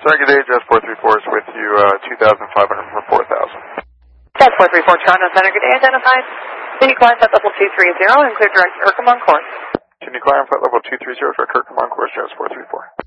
Sorry, good day. Jazz 434 is with you, 2,500 for 4,000. Jazz 434, Toronto Center, good day, identified. Can you climb flight level 230 and clear direct to Kirkham on course? Can you climb flight level 230 for Kirkham on course, Jazz 434?